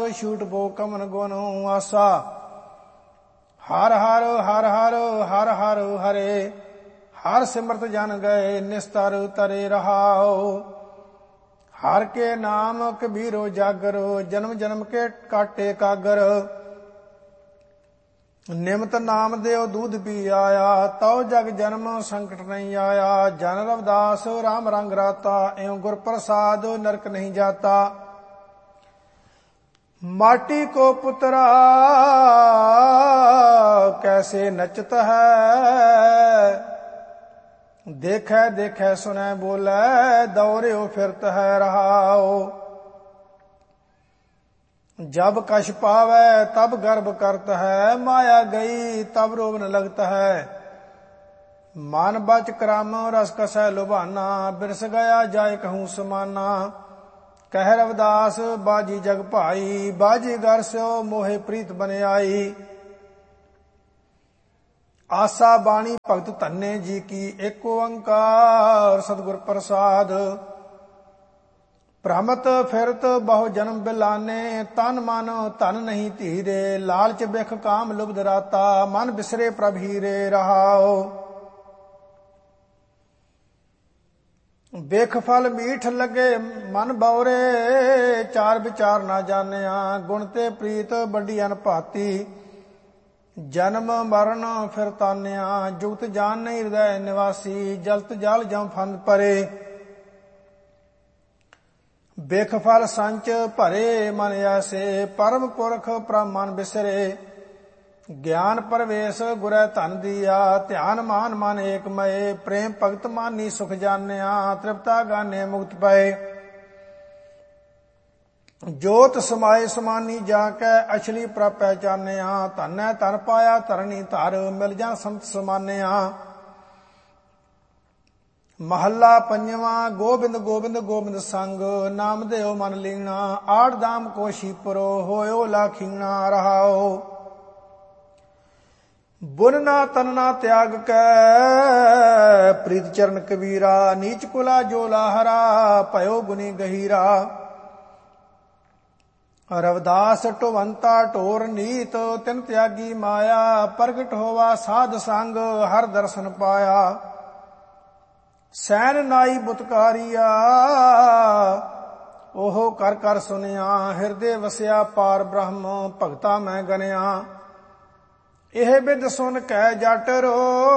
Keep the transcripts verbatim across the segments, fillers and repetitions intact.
ਛੂਟ ਬੋ ਕਮਨ ਗੁਣ ਆਸਾ। ਹਰ ਹਰ ਹਰ ਹਰ ਹਰ ਹਰ ਹਰੇ, ਹਰ ਸਿਮਰਤ ਜਨ ਗਏ ਨਿਸਤਰ ਤਰੇ ਰਹਾਓ। ਹਰ ਕੇ ਨਾਮ ਕਬੀਰੋ ਜਾਗਰ, ਜਨਮ ਜਨਮ ਕੇ ਕਾਟੇ ਕਾਗਰ। ਨਿਮਤ ਨਾਮ ਦੇਉ ਦੂਧ ਪੀ ਆਇਆ, ਤਉ ਜਗ ਜਨਮ ਸੰਕਟ ਨਹੀਂ ਆਇਆ। ਜਨ ਰਵਿਦਾਸ ਰਾਮ ਰੰਗ ਰਾਤਾ, ਇਉ ਗੁਰ ਪ੍ਰਸਾਦ ਨਰਕ ਨਹੀਂ ਜਾਤਾ। माटी को पुतरा कैसे नचत है, देखे देखे सुने बोले दौड़े फिरत है रहाओ। जब कश पावे तब गर्भ करत है, माया गई तब रोवन लगत है। मन बच क्रम रस कसै लुभाना, बिरस गया जाय कहूँ समाना। कह रविदास बाजी जग भाई, बाजी घर स्यो मोहे प्रीत बन आई। आसा बाणी भगत धन्य जी की, एक ओंकार सतगुर प्रसाद। भ्रमत फिरत बहु जन्म बिलाने, तन मन धन नहीं धीरे। लालच बिख काम लुब्ध राता, मन बिसरे प्रभ हीरे रहाओ। बिख फल मीठ लगे मन बौरे, चार विचार ना जानिया। गुण ते प्रीत बड़ी अनभाती, जन्म मरण फिर तानिया। जुगत जान नहीं हृदय निवासी, जलत जल जम फंद परे। बिख फल संच भरे मन ऐसे, परम पुरख परम मन बिसरे। ज्ञान परवेश गुरै धन दिया, ध्यान मान मन एक मय। प्रेम भगत मानी सुख जानिया, तृप्ता गाने मुक्त पए। जोत समाए समानी जाकै, अछली प्रभ पहचानिया। धन है धन पाया धरनी धर, मिल जा संत समानिया। महला पंजवा गोबिंद गोबिंद गोबिंद संग, नाम देव मन लीना। आठ दाम कोशीपुरो, होयो लाखीना रहाओ। बुनना तनना त्याग कै, प्रीत चरण कबीरा। नीच कुला जोला हरा, भयो गुनी गहीरा। रविदास टोवंता टोर नीत, तिन त्यागी माया। प्रगट होवा साध संग, हर दर्शन पाया। सैन नाई बुतकारिया, ओहो कर कर सुनिया। हिरदे वसिया पार ब्रह्म, भगता मैं गनिया। ਇਹ ਬਿਦ ਸੁਨ ਕੈ ਜਟ ਰੋ,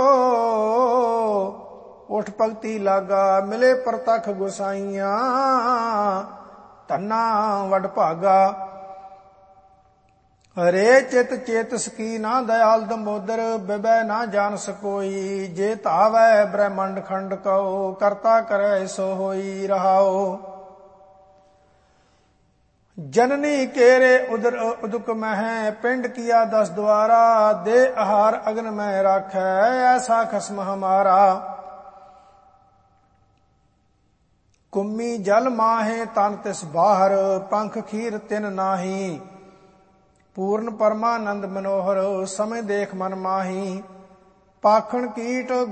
ਉਠ ਭਗਤੀ ਲਾਗਾ। ਮਿਲੇ ਪ੍ਰਤਖ ਗੁਸਾਈਆਂ, ਧੰਨਾ ਵਡ ਭਾਗਾ। ਹਰੇ ਚਿਤ ਚੇਤਸ ਕੀ ਨਾ ਦਇਆਲ ਦਮੋਦਰ, ਬਿਬੈ ਨਾ ਜਾਣ ਸਕੋਈ। ਜੇ ਧਾਵੈ ਬ੍ਰਹਮੰਡ ਖੰਡ ਕਉ, ਕਰਤਾ ਕਰੈ ਸੋ ਹੋਈ ਰਹਾਓ। जननी केरे उदर उदक मह, पिंड किया दस द्वारा। दे आहार अग्न में राखै, ऐसा खसम हमारा। कुम्मी जल माहे तन तिस बाहर, पंख खीर तिन नाही। पूर्ण परमानंद मनोहर, समय देख मन माही। पाखण कीट